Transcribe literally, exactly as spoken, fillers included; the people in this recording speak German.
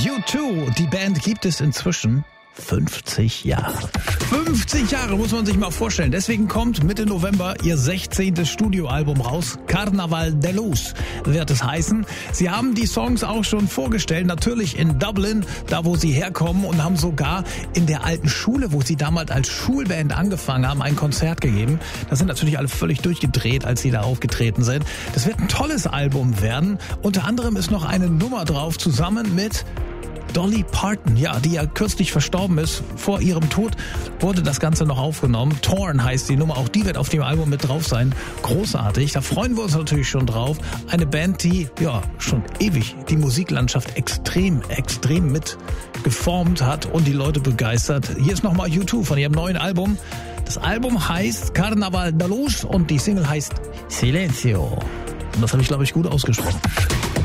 U zwei, die Band gibt es inzwischen fünfzig Jahre. fünfzig Jahre muss man sich mal vorstellen. Deswegen kommt Mitte November ihr sechzehntes Studioalbum raus. Carnaval de Luz wird es heißen. Sie haben die Songs auch schon vorgestellt, natürlich in Dublin, da wo sie herkommen, und haben sogar in der alten Schule, wo sie damals als Schulband angefangen haben, ein Konzert gegeben. Da sind natürlich alle völlig durchgedreht, als sie da aufgetreten sind. Das wird ein tolles Album werden. Unter anderem ist noch eine Nummer drauf, zusammen mit Dolly Parton, ja, die ja kürzlich verstorben ist. Vor ihrem Tod wurde das Ganze noch aufgenommen. Torn heißt die Nummer, auch die wird auf dem Album mit drauf sein. Großartig, da freuen wir uns natürlich schon drauf. Eine Band, die ja schon ewig die Musiklandschaft extrem, extrem mit geformt hat und die Leute begeistert. Hier ist nochmal U zwei von ihrem neuen Album. Das Album heißt Carnaval de Luz und die Single heißt Silencio. Und das habe ich, glaube ich, gut ausgesprochen.